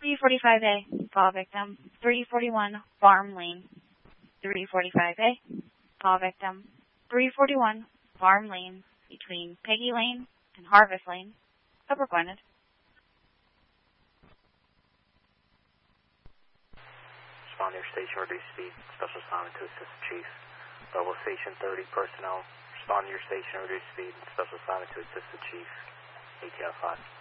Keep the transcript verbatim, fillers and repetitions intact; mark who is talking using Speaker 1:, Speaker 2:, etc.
Speaker 1: three forty-five A, call victim, three forty-one Farm Lane. three forty-five A, call victim, three forty-one Farm Lane, between Peggy Lane and Harvest Lane. Upper Gwinnett.
Speaker 2: Respond to your station, reduce speed, special assignment to assist the chief. Level station thirty personnel. Respond to your station, reduce speed, special assignment to assist the chief. A T L five.